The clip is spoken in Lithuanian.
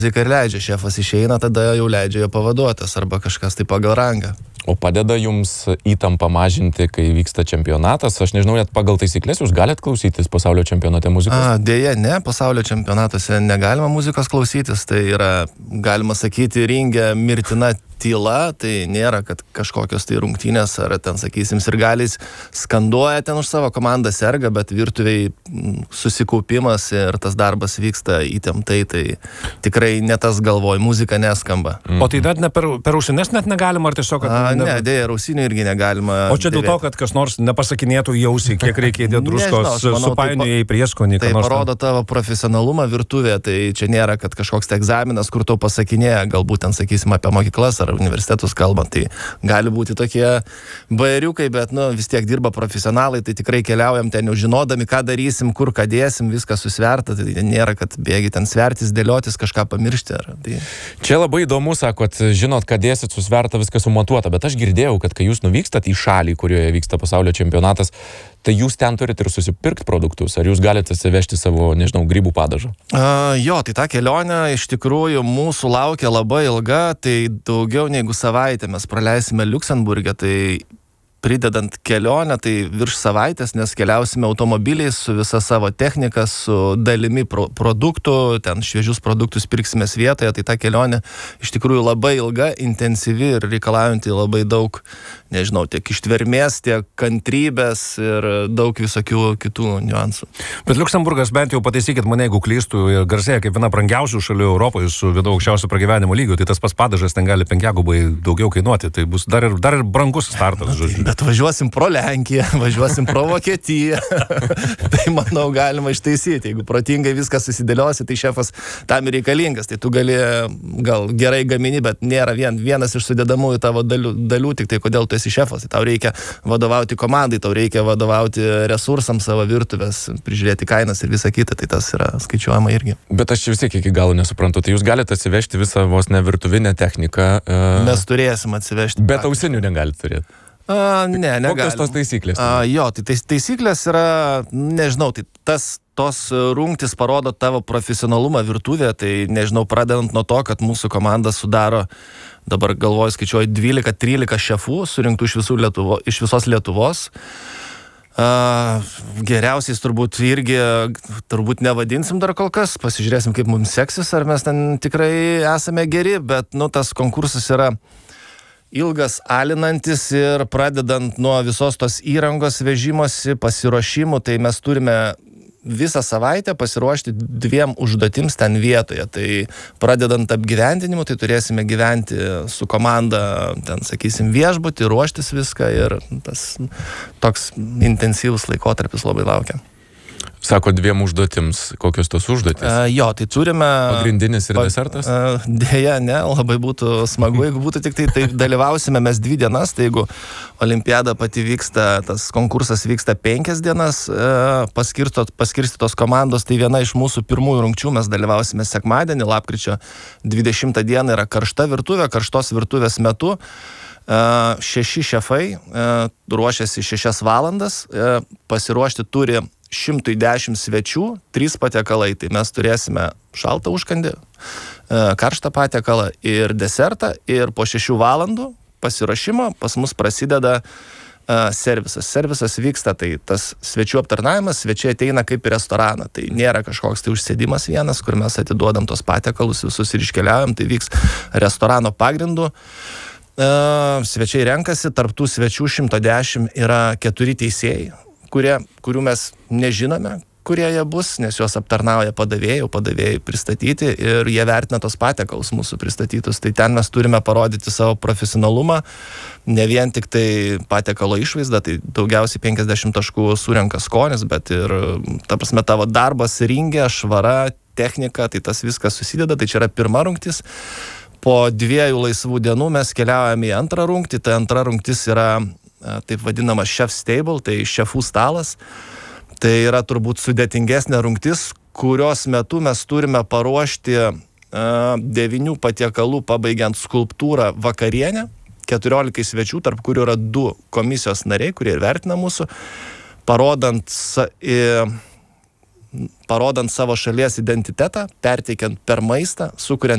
Muziką ir leidžia, šefas išeina, tada jau leidžia jo pavaduotas arba kažkas tai pagal rangą. O padeda jums įtampą mažinti, kai vyksta čempionatas? Aš nežinau, net pagal taisyklės jūs galite klausytis pasaulio čempionate muzikos? Dėja, ne, pasaulio čempionatuose negalima muzikos klausytis, tai yra, galima sakyti, ringe mirtina tyla, tai nėra, kad kažkokios tai rungtynės ar ten, sakysim, sirgaliais skanduoja ten už savo komandą, serga, bet virtuviai susikaupimas ir tas darbas vyksta įtemptai, tai tikrai ne tas galvoj, muzika neskamba. O tai net ne per ausines net negalima, ar tiesiog... Ne, dėja, ausinių irgi negalima. O čia dėl to, kad kas nors nepasakinėtų į ausį, kiek reikia įdėti druskos, supainioja į prieskonį. Tai parodo tavo profesionalumą virtuvėje, tai čia nėra, kad kažkoks tai egzaminas, kur tau pasakinėja, galbūt ten, sakysim, apie mokyklas ar universitetus kalbant, tai gali būti tokie bairiukai, bet vis tiek dirba profesionalai, tai tikrai keliaujam ten jau žinodami, ką darysim, kur ką dėsim, viskas susverta, tai nėra, kad bėgi ten svertis, dėliotis, kažką pamiršti. Tai... Čia labai įdomu, sakot, žinot, ką dėsit, susverta, viskas sumatuota, bet aš girdėjau, kad kai jūs nuvykstat į šalį, kurioje vyksta pasaulio čempionatas, tai jūs ten turite ir susipirkti produktus, ar jūs galite atsivežti savo, nežinau, grybų padažą? Jo, tai ta kelionė iš tikrųjų mūsų laukia labai ilga, tai daugiau negu savaitę mes praleisime Liuksemburge, tai pridedant kelionę, tai virš savaitės, nes keliausime automobiliais su visa savo technika, su dalimi produktų, ten šviežius produktus pirksimės vietoje, tai ta kelionė iš tikrųjų labai ilga, intensyvi ir reikalaujanti labai daug, nežinau, tiek ištvermės, tiek kantrybės ir daug visokių kitų niuansų. Bet Liuksemburgas, bent jau pataisykit mane, jeigu klystų, garsėja kaip viena brangiausių šalių Europoje su vienu aukščiausiu pragyvenimo lygiu, tai tas pats padažas ten gali 5 gubai daugiau kainuoti, tai bus dar ir brangus startas, žodžiu. Bet važiuosim pro Lenkiją, važiuosim pro Vokietiją, tai manau galima ištaisyti. Jeigu protingai viskas susidėliosi, tai šefas tam ir reikalingas, tai tu gali gal gerai gamini, bet nėra vienas iš sudedamųjų tavo dalių, tik tai kodėl tu esi šefas. Tai tau reikia vadovauti komandai, tau reikia vadovauti resursams savo virtuvės, prižiūrėti kainas ir visą kitą, tai tas yra skaičiuojama irgi. Bet aš čia vis tiek iki galo nesuprantu, tai jūs galite atsivežti visą vos ne virtuvinę techniką. Mes turėsim atsivežti. Bet ausinių negalite turėti. Ne, negalim. Kokios tos taisyklės? Jo, tai taisyklės yra, nežinau, tai tos rungtys parodo tavo profesionalumą virtuvėje, tai nežinau, pradedant nuo to, kad mūsų komanda sudaro, dabar galvoju, skaičiuoju 12-13 šefų, surinktų iš visos Lietuvos. Geriausiais turbūt nevadinsim dar kol kas, pasižiūrėsim, kaip mums seksis, ar mes ten tikrai esame geri, bet, tas konkursas yra ilgas, alinantis ir pradedant nuo visos tos įrangos vežimosi, pasiruošimų, tai mes turime visą savaitę pasiruošti 2 užduotims ten vietoje. Tai pradedant apgyvendinimu, tai turėsime gyventi su komanda, ten, sakysim, viešbutį, ruoštis viską ir tas toks intensyvus laikotarpis labai laukia. Sako 2 užduotims. Kokios tos užduotis? Jo, tai turime... Pagrindinis ir desertas? Dėja, ne, labai būtų smagu, jeigu būtų tik tai dalyvausime mes 2 dienas, tai jeigu olimpiada pati vyksta, tas konkursas vyksta 5 dienas, paskirstytos komandos, tai viena iš mūsų pirmųjų rungčių mes dalyvausime sekmadienį, lapkričio 20 dieną yra karšta virtuvė, karštos virtuvės metu. 6 šefai ruošiasi 6 valandas, pasiruošti turi 110 svečių, 3 patiekalai, tai mes turėsime šaltą užkandį, karštą patiekalą ir desertą ir po 6 valandų pasiruošimo pas mus prasideda servisas. Servisas vyksta, tai tas svečių aptarnavimas, svečiai ateina kaip į restoraną, tai nėra kažkoks tai užsėdimas vienas, kur mes atiduodam tos patiekalus visus ir iškeliaujam, tai vyks restorano pagrindu. Svečiai renkasi, tarp tų svečių 110 yra 4 teisėjai, kurių mes nežinome, kurie jie bus, nes juos aptarnauja padavėjai pristatyti ir jie vertina tos patiekalus mūsų pristatytus. Tai ten mes turime parodyti savo profesionalumą, ne vien tik tai patiekalo išvaizdą, tai daugiausiai 50 taškų surenka skonis, bet ir, ta prasme, tavo darbas ringe, švara, technika, tai tas viskas susideda, tai čia yra pirma rungtis. Po 2 laisvų dienų mes keliaujame į antrą rungtį, tai antra rungtis yra taip vadinamas chef's table, tai šefų stalas. Tai yra turbūt sudėtingesnė rungtis, kurios metu mes turime paruošti 9 patiekalų pabaigiant skulptūrą vakarienę, 14 svečių, tarp kurių yra 2 komisijos nariai, kurie ir vertina mūsų, parodant savo šalies identitetą, perteikiant per maistą, sukuriant